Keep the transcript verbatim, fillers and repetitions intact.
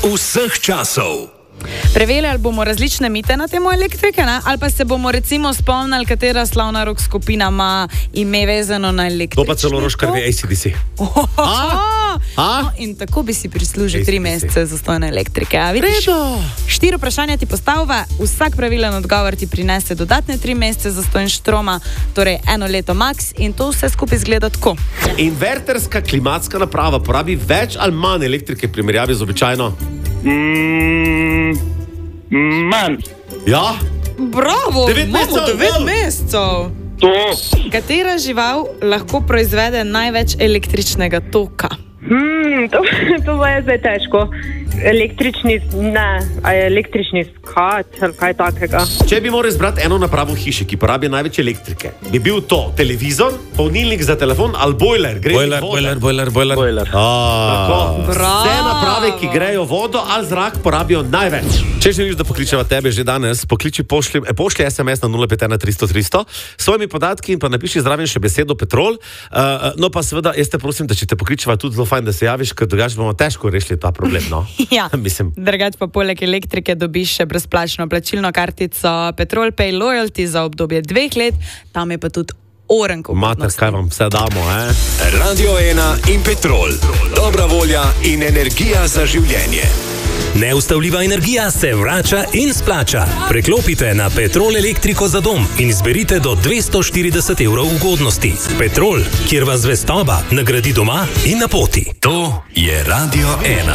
vseh časov. Preverjali bomo različne mite na temo elektrike, ne? Ali pa se bomo recimo spomnili, katera slavna rock skupina ima ime vezano na elektriko. To pa celo roškar ve A C D C. Oh, oh, oh. No, in tako bi si prislužil tri mesece zastojne elektrike. A vidiš? Štiri vprašanja ti postavlja, vsak pravilen odgovor ti prinese dodatne tri mesece zastojn štroma, torej eno leto max, in to vse skupaj izgleda tako. Inverterska klimatska naprava porabi več ali manj elektrike v primerjavi z običajno? Mm, manj. Ja? Bravo, Devet imamo mesecev, devet wow. mesecev. To. Katera žival lahko proizvede največ električnega toka? Hmm, to, to je zdaj težko. Električni, ne, a je električni skat ali kaj takega. Če bi moral izbrati eno napravo v hiši, ki porabi največ elektrike, bi bil to televizor, polnilnik za telefon ali bojler? Bojler, bojler, bojler, bojler. Bojler. Vse naprave, ki grejo vodo ali zrak, porabijo največ. Če želiš, da pokličeva tebe že danes, pokliči, pošli, eh, pošli S M S na nula pet ena tristo tristo s svojimi podatki in pa napiši zraven še besedo Petrol. Uh, no pa seveda, jaz te prosim, da če te pokličeva tudi zelo fajn, da se javiš, ker drugače bomo težko rešili ta problem, no? Ja, Mislim. drugač pa poleg elektrike dobiš še brezplačno plačilno kartico Petrol Pay Loyalty za obdobje dveh let, tam je pa tudi orenko. Mater, kaj vam vse damo, eh? Radio ena in Petrol. Dobra volja in energija za življenje. Neustavljiva energija se vrača in splača. Preklopite na Petrol elektriko za dom in izberite do dvesto štirideset evrov ugodnosti. Petrol, kjer vas zvestoba nagradi doma in na poti. To je Radio ena.